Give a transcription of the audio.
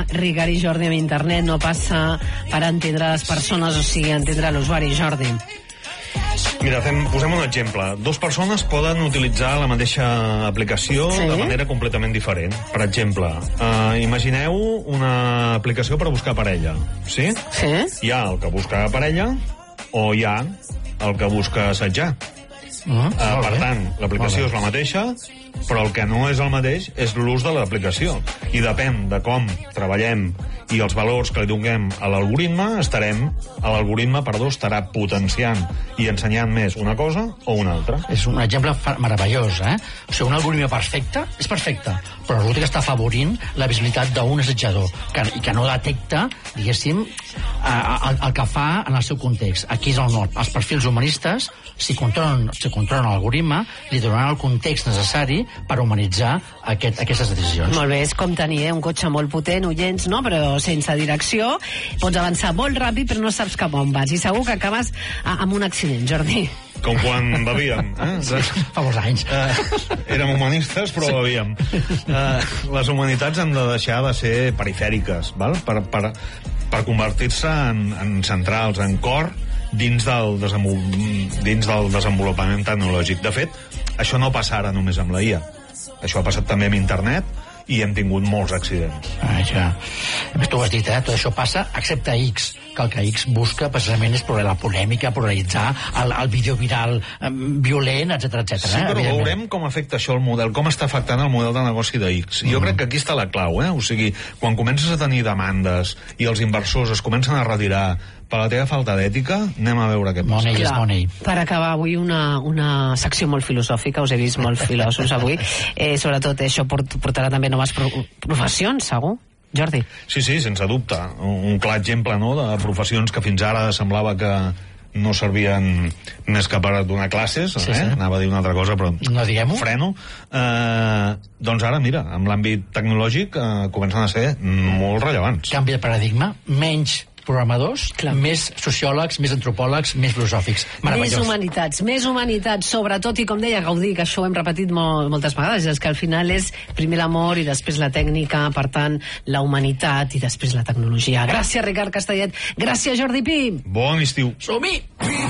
Ricard i Jordi amb internet, no passa per entendre les persones, o sigui, entendre l'usuari. Jordi. Mira, posem un exemple. Dues persones poden utilitzar la mateixa aplicació de manera completament diferent. Per exemple, imagineu una aplicació per buscar parella, sí? Sí. Hi ha el que busca parella o hi ha el que busca assetjar. Per tant, l'aplicació és la mateixa, però el que no és el mateix és l'ús de l'aplicació. I depèn de com treballem i els valors que li donem a l'algoritme, l'algoritme estarà potenciant i ensenyant més una cosa o una altra. És un exemple meravellós, eh? O sigui, un algoritme perfecte és perfecte, però resulta que està afavorint la visibilitat d'un assetjador i que no detecta, diguéssim, el que fa en el seu context. Aquí és el nord. Els perfils humanistes, si controlen l'algoritme, li donaran el context necessari per humanitzar aquestes decisions. Molt bé, és com tenir un cotxe molt potent, oients, no? Però sense direcció, pots avançar molt ràpid però no saps cap on vas i segur que acabes amb un accident, Jordi. Com quan bevíem. Fa molts anys. Érem humanistes, però bevíem. Les humanitats han de deixar de ser perifèriques, val? Per convertir-se en centrals, en cor, dins del desenvolupament tecnològic. De fet, això no passa ara només amb la IA. Això ha passat també amb internet i hem tingut molts accidents. Ja. Tu ho has dit, tot això passa excepte X, que el que X busca precisament és la polèmica, polaritzar, el vídeo viral violent, etc. Sí, però veurem com afecta això el model, com està afectant el model de negoci de X. Jo crec que aquí està la clau, o sigui, quan comences a tenir demandes i els inversors es comencen a retirar per la teva falta d'ètica, anem a veure què passa. Money is money. Per acabar avui una secció molt filosòfica, us he vist molt filòsofs avui, sobretot això portarà també noves professions, segur? Jordi. Sí, sense dubte. Un clar exemple, no?, de professions que fins ara semblava que no servien més que per donar classes, anava a dir una altra cosa, però no diguem-ho. Freno. Doncs ara, mira, amb l'àmbit tecnològic comencen a ser molt rellevants. Canvi de paradigma, menys programadors, més sociòlegs, més antropòlegs, més filosòfics. Meravellós. Més humanitats, sobretot, i com deia Gaudí, que això ho hem repetit moltes vegades, és que al final és primer l'amor i després la tècnica, per tant, la humanitat i després la tecnologia. Gràcies, Ricard Castellet. Gràcies, Jordi Pi. Bon estiu. Som-hi!